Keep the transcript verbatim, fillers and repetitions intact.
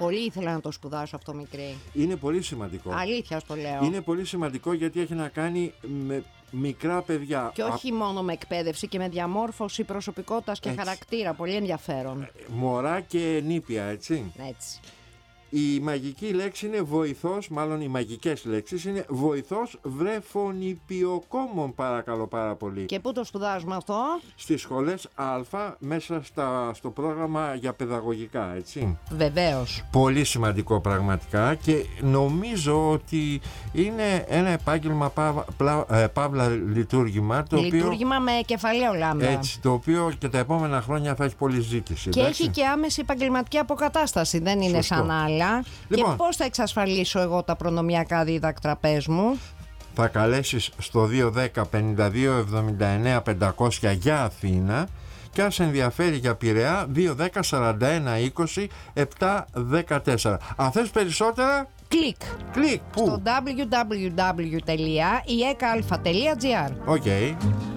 Πολύ ήθελα να το σπουδάσω αυτό μικρή. Είναι πολύ σημαντικό. Αλήθεια το λέω. Είναι πολύ σημαντικό γιατί έχει να κάνει με μικρά παιδιά. Και όχι Α... μόνο με εκπαίδευση και με διαμόρφωση προσωπικότητας και έτσι. Χαρακτήρα. Πολύ ενδιαφέρον. Μωρά και νήπια, έτσι. Έτσι. Η μαγική λέξη είναι βοηθός, μάλλον οι μαγικές λέξεις είναι βοηθός βρεφονιπιοκόμων, παρακαλώ πάρα πολύ. Και πού το σπουδάζουμε αυτό? Στις σχολές Α, μέσα στα, στο πρόγραμμα για παιδαγωγικά, έτσι. Βεβαίως. Πολύ σημαντικό πραγματικά και νομίζω ότι είναι ένα επάγγελμα παύλα, πλα, ε, παύλα λειτουργήμα. Το λειτουργήμα οποίο, με κεφαλαίο λάμδα. Έτσι, το οποίο και τα επόμενα χρόνια θα έχει πολλή ζήτηση. Και εντάξει? έχει και άμεση επαγγελματική αποκατάσταση, δεν είναι Σωστό. σαν άλλα. Λοιπόν, και πώς θα εξασφαλίσω εγώ τα προνομιακά δίδακτρα, πες μου? Θα καλέσεις στο δύο δέκα πενήντα δύο εβδομήντα εννέα πεντακόσια για Αθήνα και αν σε ενδιαφέρει για Πειραιά δύο δέκα σαράντα ένα είκοσι επτά δεκατέσσερα. Αν θες περισσότερα, κλικ. Κλικ. Πού? Στο double-u double-u double-u τελεία ι ε κ α τελεία τζι άρ. Οκ. Okay.